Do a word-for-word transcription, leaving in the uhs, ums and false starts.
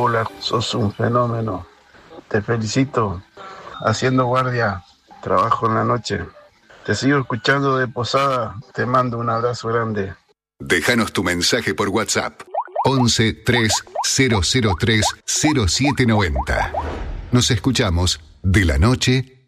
Hola, sos un fenómeno. Te felicito. Haciendo guardia, trabajo en la noche. Te sigo escuchando de Posada. Te mando un abrazo grande. Déjanos tu mensaje por WhatsApp. once tres cero cero tres cero siete noventa. Nos escuchamos de la noche